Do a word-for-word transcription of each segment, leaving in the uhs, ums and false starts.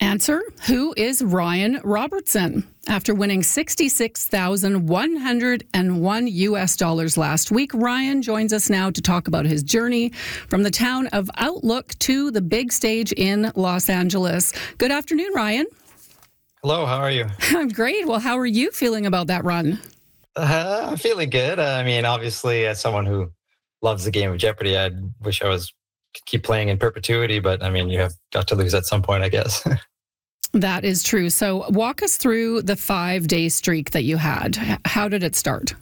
Answer: who is Ryan Robertson? After winning sixty-six thousand one hundred one U S dollars last week, Ryan joins us now to talk about his journey from the town of Outlook to the big stage in Los Angeles. Good afternoon, Ryan. Hello, how are you? I'm great. Well, how are you feeling about that run? Uh, I'm feeling good. Uh, I mean, obviously, as someone who loves the game of Jeopardy, I wish I was keep playing in perpetuity, but I mean, you have got to lose at some point, I guess. That is true. So walk us through the five-day streak that you had. H- How did it start?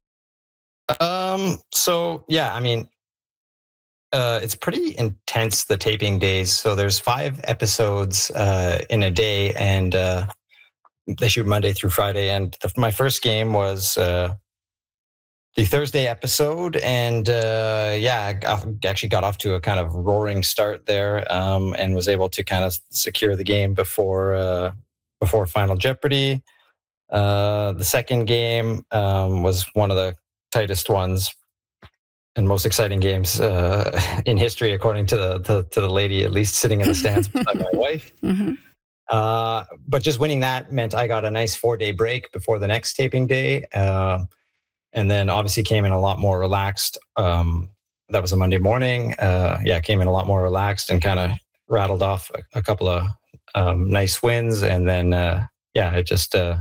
um, so yeah, I mean, uh, it's pretty intense, the taping days. So there's five episodes uh, in a day, and uh, they shoot Monday through Friday. And the, my first game was uh, the Thursday episode, and uh, yeah, I got- actually got off to a kind of roaring start there, um, and was able to kind of secure the game before uh, before Final Jeopardy. Uh, the second game um, was one of the tightest ones and most exciting games uh, in history, according to the to, to the lady, at least sitting in the stands beside my wife. Mhm. Uh, but just winning that meant I got a nice four day break before the next taping day. Uh, and then obviously came in a lot more relaxed. Um, that was a Monday morning. Uh, yeah, came in a lot more relaxed and kind of rattled off a, a couple of um, nice wins. And then, uh, yeah, it just, uh,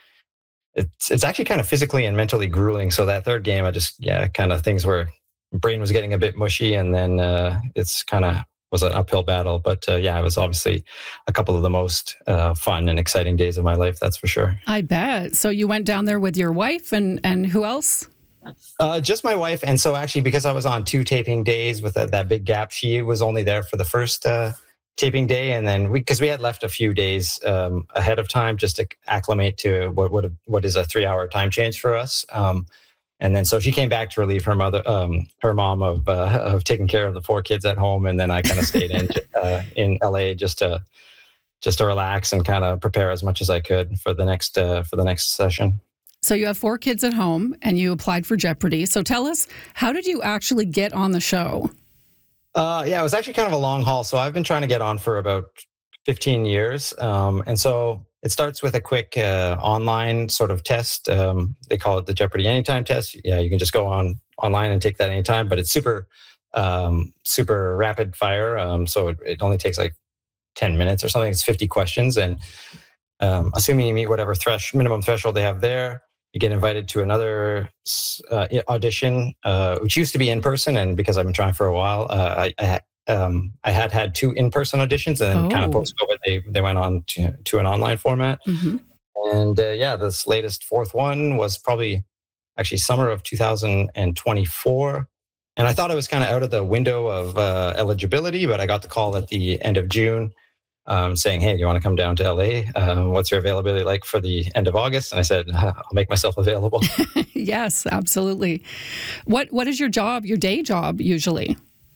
it's, it's actually kind of physically and mentally grueling. So that third game, I just, yeah, kind of things where brain was getting a bit mushy, and then uh, it's kind of was an uphill battle. But uh, yeah, it was obviously a couple of the most uh, fun and exciting days of my life, that's for sure. I bet. So you went down there with your wife and, and who else? Uh, just my wife. And so actually, because I was on two taping days with that, that big gap, she was only there for the first uh, taping day. And then we, because we had left a few days um, ahead of time just to acclimate to what what, what is a three hour time change for us. Um, and then so she came back to relieve her mother, um, her mom of uh, of taking care of the four kids at home. And then I kind of stayed in uh, in L A just to just to relax and kind of prepare as much as I could for the next uh, for the next session. So you have four kids at home and you applied for Jeopardy. So tell us, how did you actually get on the show? Uh, yeah, it was actually kind of a long haul. So I've been trying to get on for about fifteen years. Um, and so it starts with a quick uh, online sort of test. Um, they call it the Jeopardy Anytime test. Yeah, you can just go on online and take that anytime, but it's super, um, super rapid fire. Um, so it, it only takes like ten minutes or something. It's fifty questions. And um, assuming you meet whatever thresh, minimum threshold they have there, you get invited to another uh, audition, uh, which used to be in person. And because I've been trying for a while, uh, I, I, had, um, I had had two in person auditions, and then Oh. kind of post COVID, they, they went on to, to an online format. hmm And uh, yeah, this latest fourth one was probably actually summer of two thousand twenty-four. And I thought I was kind of out of the window of uh, eligibility, but I got the call at the end of June um, saying, "Hey, you want to come down to L A? Uh, what's your availability like for the end of August?" And I said, "I'll make myself available." Yes, absolutely. What What is your job, your day job usually?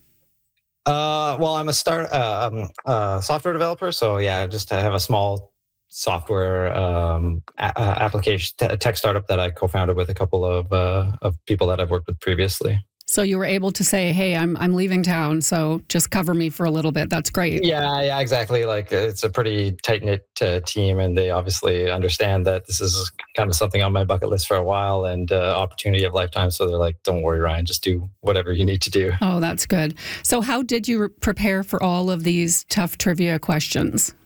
Uh, well, I'm a start uh, um, uh, software developer, so yeah, just to have a small software um, a- uh, application t- tech startup that I co-founded with a couple of uh, of people that I've worked with previously. So you were able to say, hey, I'm I'm leaving town, so just cover me for a little bit. That's great. Yeah, yeah, exactly. Like it's a pretty tight knit uh, team, and they obviously understand that this is kind of something on my bucket list for a while and uh, opportunity of lifetime. So they're like, "Don't worry, Ryan, just do whatever you need to do." Oh, that's good. So how did you re- prepare for all of these tough trivia questions?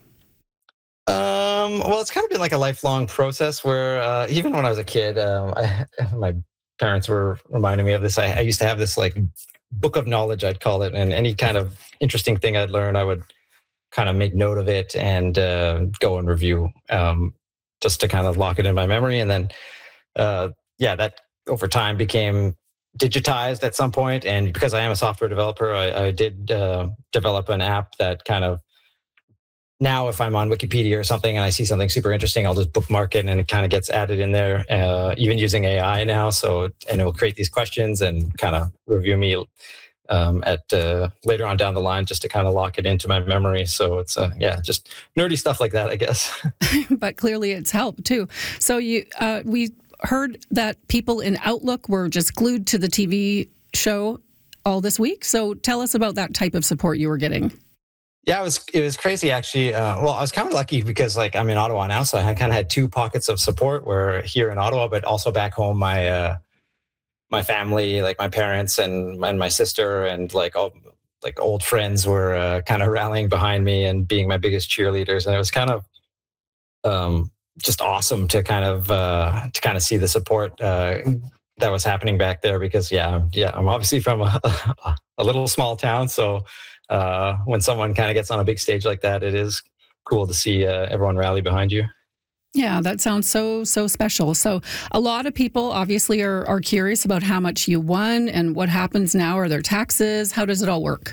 Um, well, it's kind of been like a lifelong process where uh, even when I was a kid, um, I, my parents were reminding me of this. I, I used to have this like book of knowledge, I'd call it, and any kind of interesting thing I'd learn, I would kind of make note of it and uh, go and review um, just to kind of lock it in my memory. And then, uh, yeah, that over time became digitized at some point. And because I am a software developer, I, I did uh, develop an app that kind of now if I'm on Wikipedia or something and I see something super interesting, I'll just bookmark it and it kind of gets added in there, uh, even using A I now. So, and it will create these questions and kind of review me um, at uh, later on down the line just to kind of lock it into my memory. So it's, uh, yeah, just nerdy stuff like that, I guess. But clearly it's helped too. So you, uh, we heard that people in Outlook were just glued to the T V show all this week. So tell us about that type of support you were getting. Yeah, it was it was crazy actually. Uh, well, I was kind of lucky because like I'm in Ottawa now, so I kind of had two pockets of support. Where here in Ottawa, but also back home, my uh, my family, like my parents and and my sister, and like all like old friends were uh, kind of rallying behind me and being my biggest cheerleaders, and it was kind of um, just awesome to kind of uh, to kind of see the support uh, that was happening back there. Because yeah, yeah, I'm obviously from a, a little small town, so uh, when someone kind of gets on a big stage like that, it is cool to see uh, everyone rally behind you. Yeah, that sounds so, so special. So, a lot of people obviously are, are curious about how much you won and what happens now. Are there taxes? How does it all work?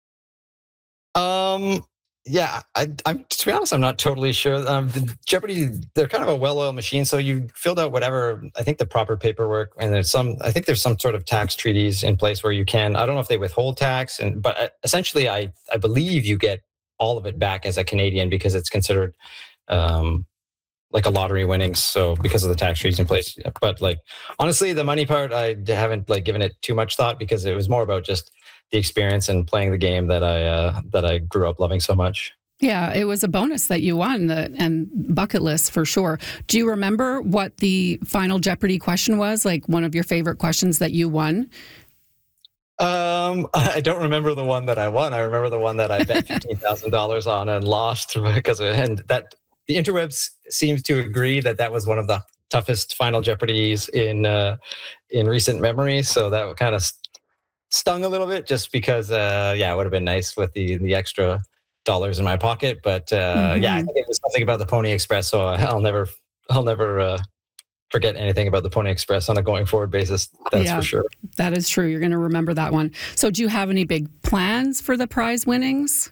Um, yeah, I, I'm to be honest, I'm not totally sure. Um, the Jeopardy, they're kind of a well-oiled machine. So you filled out whatever I think the proper paperwork, and there's some. I think there's some sort of tax treaties in place where you can. I don't know if they withhold tax, and but uh, essentially, I I believe you get all of it back as a Canadian because it's considered um, like a lottery winnings. So because of the tax treaties in place, but like honestly, the money part, I haven't like given it too much thought because it was more about just the experience and playing the game that I uh, that I grew up loving so much. Yeah, it was a bonus that you won the, and bucket list for sure. Do you remember what the final Jeopardy question was? Like one of your favorite questions that you won? Um, I don't remember the one that I won. I remember the one that I bet fifteen thousand dollars on and lost because of, and that the interwebs seems to agree that that was one of the toughest Final Jeopardies in uh, in recent memory. So that kind of stung a little bit, just because uh, yeah, it would have been nice with the the extra dollars in my pocket. But uh, mm-hmm. yeah, I think it was something about the Pony Express. So I'll never I'll never. Uh, forget anything about the Pony Express on a going forward basis. That's yeah, for sure. That is true. You're going to remember that one. So do you have any big plans for the prize winnings?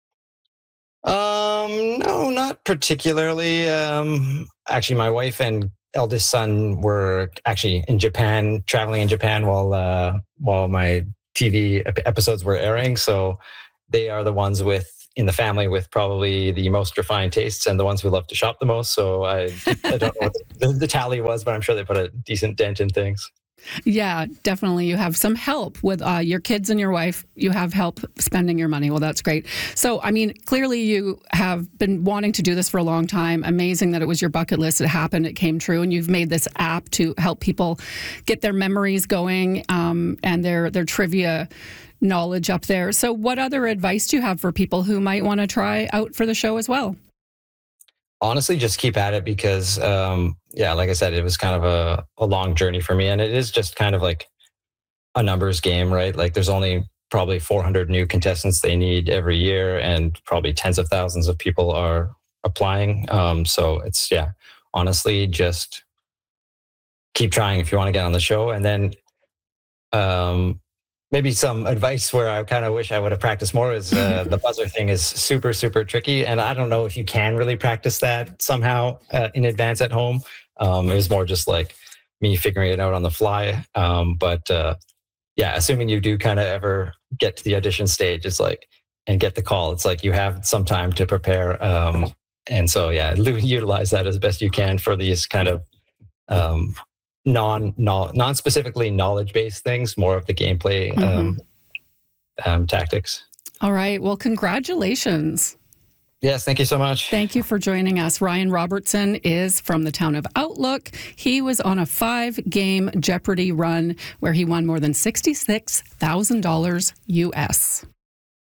Um, no, not particularly. Um, actually, my wife and eldest son were actually in Japan, traveling in Japan while uh, while my T V episodes were airing. So they are the ones with in the family with probably the most refined tastes and the ones who love to shop the most. So I, I don't know what the, the tally was, but I'm sure they put a decent dent in things. Yeah, definitely. You have some help with uh, your kids and your wife. You have help spending your money. Well, that's great. So, I mean, clearly you have been wanting to do this for a long time. Amazing that it was your bucket list. It happened. It came true. And you've made this app to help people get their memories going um, and their, their trivia knowledge up there. So what other advice do you have for people who might want to try out for the show as well? Honestly, just keep at it because, um, yeah, like I said, it was kind of a, a long journey for me. And it is just kind of like a numbers game, right? Like there's only probably four hundred new contestants they need every year, and probably tens of thousands of people are applying. Um, so it's, yeah, honestly, just keep trying if you want to get on the show. And then um, maybe some advice where I kind of wish I would have practiced more is uh, the buzzer thing is super, super tricky. And I don't know if you can really practice that somehow uh, in advance at home. Um, it was more just like me figuring it out on the fly. Um, but uh, yeah, assuming you do kind of ever get to the audition stage, it's like, and get the call, it's like you have some time to prepare. Um, and so, yeah, utilize that as best you can for these kind of um, non non specifically knowledge based things, more of the gameplay mm-hmm. um, um, tactics. All right. Well, congratulations. Yes, thank you so much. Thank you for joining us. Ryan Robertson is from the town of Outlook. He was on a five-game Jeopardy run where he won more than sixty-six thousand dollars U S.